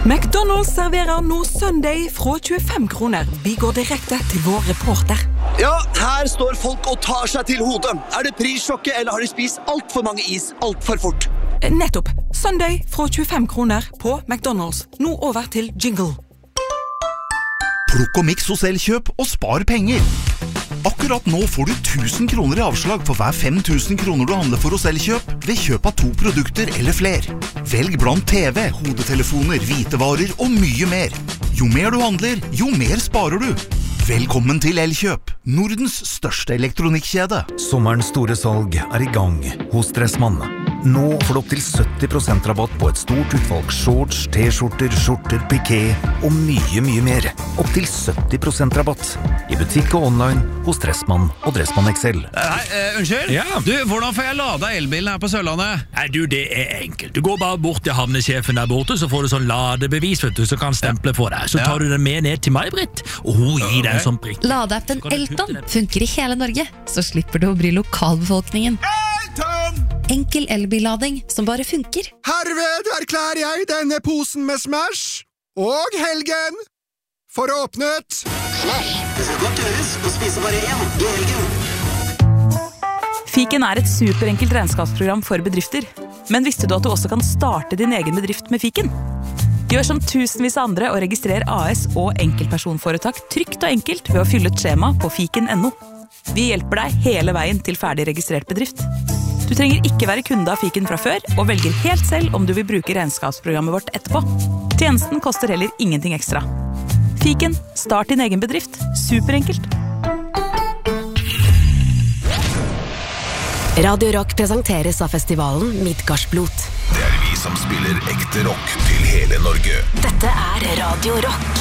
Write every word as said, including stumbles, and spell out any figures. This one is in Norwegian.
McDonald's serverer nå Sunday fra tjuefem kroner. Vi går direkte til vår reporter. Ja, her står folk og tar seg til hodet. Er det prissjokket, eller har de spist alt for mange is alt for fort? Nettopp. Sunday fra tjuefem kroner på McDonald's. Nå over til jingle. Plukk og miks hos Elkjøp og spar penger. Akkurat nå får du tusen kroner i avslag for hver fem tusen kroner du handler for hos Elkjøp ved kjøp av to produkter eller fler. Velg blant T V, hodetelefoner, hvitevarer og mye mer. Jo mer du handler, jo mer sparer du. Velkommen til Elkjøp, Nordens største elektronikkjede. Sommerens store salg er i gang hos Dressmann. Nå får du opp til sytti prosent rabatt på et stort utvalg shorts, t-skjorter, skjorter, piké og mye, mye mer. Opp til sytti prosent rabatt i butikk og online hos Dressmann og Dressmann X L. Hei, uh, unnskyld? Ja. Du, hvordan får jeg lada elbilen her på Sørlandet? Nei, du, det er enkelt. Du går bare bort til havnesjefen der borte, så får du sånn ladebevis, vet du, så kan stemple for deg. Så tar du den med ned til meg, Britt, og hun gir deg en sånn prikk. Ladeappen Elton funker i hele Norge, så slipper du å bry lokalbefolkningen. Enkel elbillading som bare funker. Herved erklærer jeg denne posen med Smash og helgen for åpnet. Smash, det skal godt gjøres å spise bare én i helgen. Fiken er et superenkelt regnskapsprogram for bedrifter. Men visste du at du også kan starte din egen bedrift med Fiken? Gjør som tusenvis av andre og registrer A S og enkeltpersonforetak trygt og enkelt ved å fylle et skjema på fiken punktum no. Vi hjelper deg hele veien til ferdig registrert bedrift. Du trenger ikke være kunde av Fiken fra før, og velger helt selv om du vil bruke regnskapsprogrammet vårt etterpå. Tjenesten koster heller ingenting ekstra. Fiken, start din egen bedrift. Superenkelt. Radio Rock presenteres av festivalen Midgardsblot. Det er vi som spiller ekte rock til hele Norge. Dette er Radio Rock.